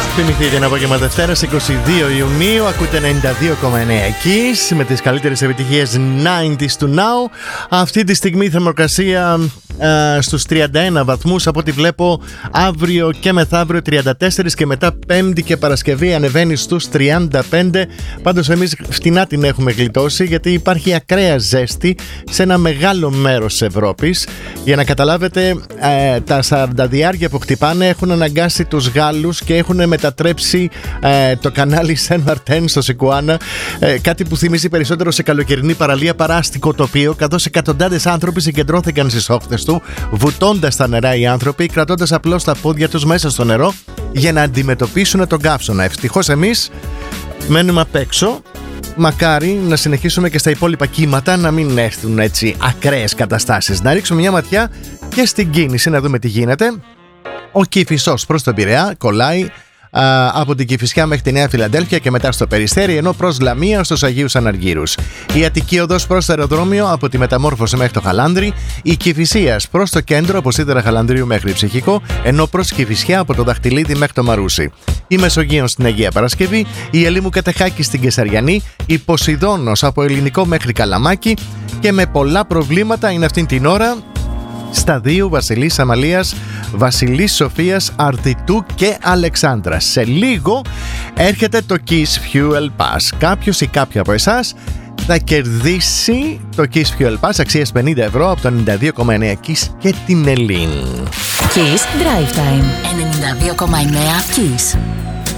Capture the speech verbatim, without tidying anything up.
Θυμηθείτε ένα απόγευμα Δευτέρας είκοσι δύο Ιουνίου. Ακούτε ενενήντα δύο κόμμα εννέα Kiss με τις καλύτερες επιτυχίες ενενήντα to now. Αυτή τη στιγμή η θερμοκρασία ε, στους τριάντα ένα βαθμούς. Από ό,τι βλέπω αύριο και μεθαύριο τριάντα τέσσερα και μετά Πέμπτη και Παρασκευή ανεβαίνει στους τριάντα πέντε. Πάντως εμείς φτηνά την έχουμε γλιτώσει, γιατί υπάρχει ακραία ζέστη σε ένα μεγάλο μέρος της Ευρώπης. Για να καταλάβετε, ε, τα σαρανταδιάρια που χτυπάνε έχουν αναγκάσει τους Γάλλους και έχουν μετατρέψει ε, το κανάλι Σεν Μαρτέν στο Σικουάνα, ε, κάτι που θυμίζει περισσότερο σε καλοκαιρινή παραλία παρά αστικό τοπίο, καθώς εκατοντάδες άνθρωποι συγκεντρώθηκαν στις όχθες του, βουτώντας τα νερά οι άνθρωποι, κρατώντας απλώς τα πόδια τους μέσα στο νερό για να αντιμετωπίσουν τον καύσωνα. Ευτυχώς εμείς μένουμε απ' έξω. Μακάρι να συνεχίσουμε και στα υπόλοιπα κύματα να μην έρθουν έτσι ακραίες καταστάσεις. Να ρίξουμε μια ματιά και στην κίνηση, να δούμε τι γίνεται. Ο Κηφισός προς τον Πειραιά κολλάει α, από την Κηφισιά μέχρι τη Νέα Φιλαδέλφια και μετά στο Περιστέρι, ενώ προς Λαμία στους Αγίους Αναργύρους. Η Αττική οδός προς το αεροδρόμιο από τη Μεταμόρφωση μέχρι το Χαλάνδρι. Η Κηφισίας προς το κέντρο από Σίδερα Χαλανδρίου μέχρι Ψυχικό, ενώ προς Κηφισιά από το Δαχτυλίδι μέχρι το Μαρούσι. Η Μεσογείων στην Αγία Παρασκευή, η Ελίμου Κατεχάκη στην Κεσαριανή, η Ποσειδώνος από Ελληνικό μέχρι Καλαμάκι και με πολλά προβλήματα είναι αυτήν την ώρα Σταδίου, Βασιλής Αμαλίας, Βασιλής Σοφίας, Αρτιτού και Αλεξάνδρας. Σε λίγο έρχεται το Kiss Fuel Pass. Κάποιος ή κάποια από εσάς θα κερδίσει το Kiss Fuel Pass αξίας πενήντα ευρώ από το ενενήντα δύο κόμμα εννέα Kiss και την Ελλήν. Kiss Drive Time ενενήντα δύο κόμμα εννέα Kiss.